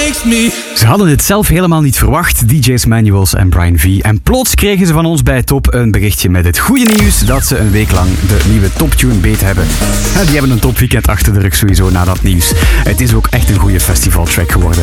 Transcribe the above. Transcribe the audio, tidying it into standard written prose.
Ze hadden dit zelf helemaal niet verwacht, DJ's Manuals en Brian V. En plots kregen ze van ons bij Top een berichtje met het goede nieuws dat ze een week lang de nieuwe Toptune beet hebben. Die hebben een topweekend achter de rug sowieso na dat nieuws. Het is ook echt een goede festivaltrack geworden.